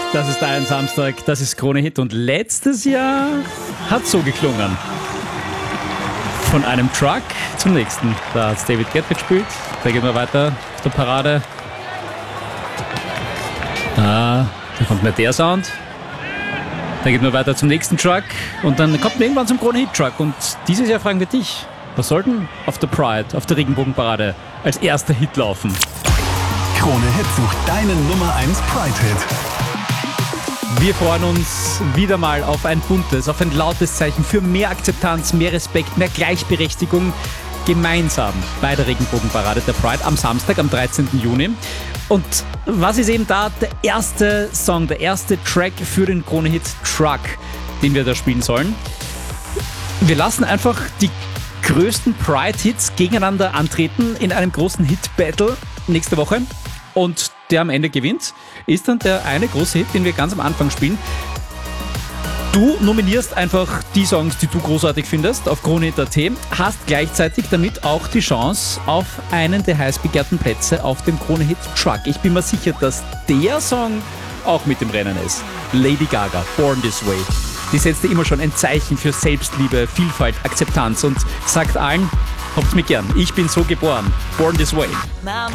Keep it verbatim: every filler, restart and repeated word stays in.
Das ist Dein Samstag, das ist Krone Hit und letztes Jahr hat so geklungen. Von einem Truck zum nächsten. Da hat David Guetta gespielt. Da gehen wir weiter auf der Parade. Ah, da kommt mehr der Sound. Da geht man weiter zum nächsten Truck und dann kommt man irgendwann zum Krone Hit Truck. Und dieses Jahr fragen wir dich, was soll denn auf der Pride, auf der Regenbogenparade als erster Hit laufen? Krone Hit sucht deinen Nummer eins Pride-Hit. Wir freuen uns wieder mal auf ein buntes, auf ein lautes Zeichen für mehr Akzeptanz, mehr Respekt, mehr Gleichberechtigung gemeinsam bei der Regenbogenparade der Pride am Samstag, am dreizehnten Juni. Und was ist eben da der erste Song, der erste Track für den Krone Hit Truck, den wir da spielen sollen? Wir lassen einfach die größten Pride-Hits gegeneinander antreten in einem großen Hit-Battle nächste Woche. Und der am Ende gewinnt, ist dann der eine große Hit, den wir ganz am Anfang spielen. Du nominierst einfach die Songs, die du großartig findest, auf Krone Hit Punkt at, hast gleichzeitig damit auch die Chance auf einen der heiß begehrten Plätze auf dem Krone Hit Truck. Ich bin mir sicher, dass der Song auch mit dem Rennen ist. Lady Gaga, Born This Way. Die setzte immer schon ein Zeichen für Selbstliebe, Vielfalt, Akzeptanz und sagt allen, habt's mich gern, ich bin so geboren. Born This Way. Mama